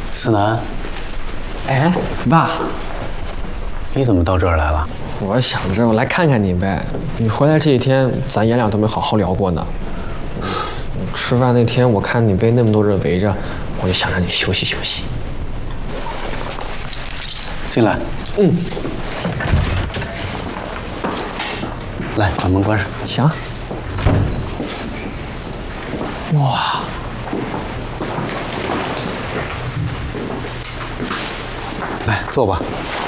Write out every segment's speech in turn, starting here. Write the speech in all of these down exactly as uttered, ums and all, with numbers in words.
思南， 哎，爸， 你怎么到这儿来了？ 我想着我来看看你呗。你回来这几天，咱爷俩都没好好聊过呢。吃饭那天，我看你被那么多人围着，我就想让你休息休息。 进来。 嗯。 来，把门关上。 行。哇。 来，坐吧。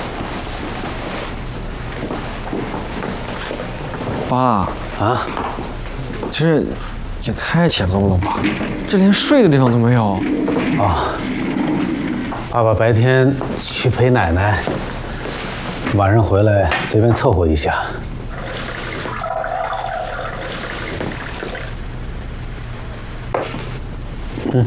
爸。 啊？ 这也太简陋了吧！这连睡的地方都没有。 啊。爸爸白天去陪奶奶，晚上回来随便凑合一下。嗯。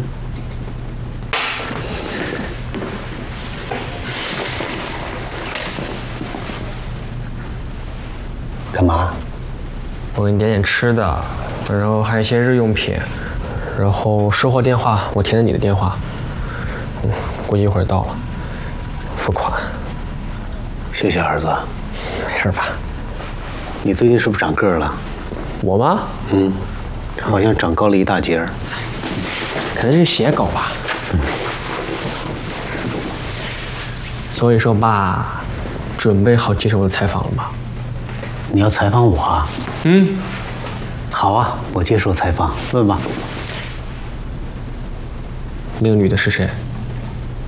干嘛？ 我给你点点吃的，然后还有一些日用品，然后收货电话我填的你的电话。嗯，估计一会儿到了，付款。 谢谢儿子。 没事吧？ 你最近是不是长个儿了？ 我吗？ 嗯，好像长高了一大截儿。 可能是鞋高吧。嗯。所以说爸，准备好接受我的采访了吗？ 你要采访我啊？ 嗯。 好啊，我接受采访，问吧。 那个女的是谁？